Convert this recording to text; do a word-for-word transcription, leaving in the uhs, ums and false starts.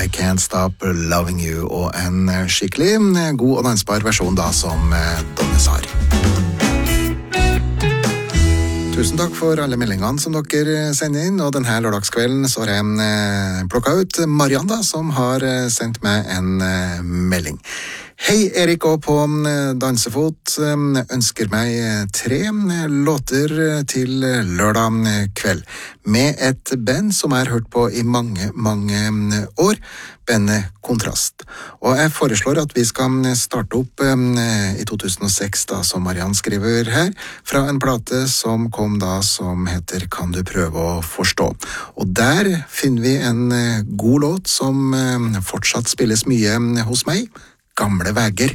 I Can't Stop Loving You, og en skikkelig god og dansbar versjon da som Donnes har. Tusen takk for alle meldingene som dere sender inn, og denne lørdagskvelden så har jeg plukket ut Marianne da, som har sendt meg en melding. Hei, Erik og på Dansefot ønsker meg tre låter til lørdag kveld med et band som jeg har hørt på i mange, mange år, bandet Kontrast. Og jeg foreslår at vi skal starte opp i to tusen og seks da, som Marianne skriver her, fra en plate som kom da som heter Kan du prøve å forstå. Og der finner vi en god låt som fortsatt spilles mye hos meg, Gamle Vægger.